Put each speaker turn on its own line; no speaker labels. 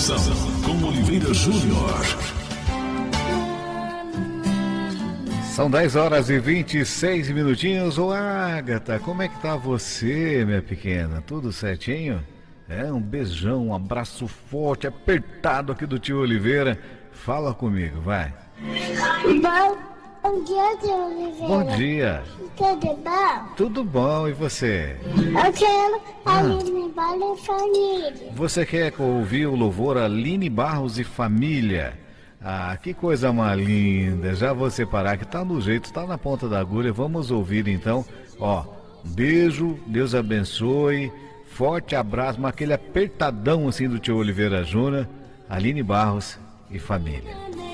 Coração, com Oliveira Júnior.
São 10 horas e 26 minutinhos. Ô Agatha, como é que tá você, minha pequena? Tudo certinho? Um beijão, um abraço forte, apertado aqui do tio Oliveira. Fala comigo, vai.
Bom dia, tio Oliveira.
Bom dia.
Tudo bom?
Tudo bom, e você?
Eu quero Aline Barros e Família.
Você quer ouvir o louvor Aline Barros e Família? Ah, que coisa mais linda. Já vou separar que tá no jeito, tá na ponta da agulha. Vamos ouvir então. Ó, um beijo, Deus abençoe. Forte abraço, mas aquele apertadão assim do tio Oliveira Júnior, Aline Barros e Família.